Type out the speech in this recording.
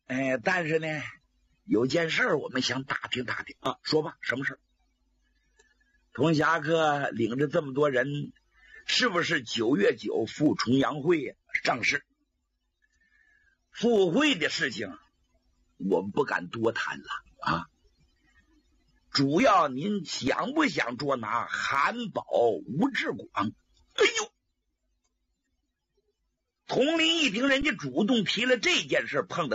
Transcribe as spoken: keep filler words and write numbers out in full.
哎，但是呢，有件事我们想打听打听啊，说吧，什么事？童侠客领着这么多人，是不是九月九赴重阳会上市？赴会的事情，我们不敢多谈了啊。主要您想不想捉拿韩宝、吴志广？哎呦！佟林一听人家主动提了这件事，碰到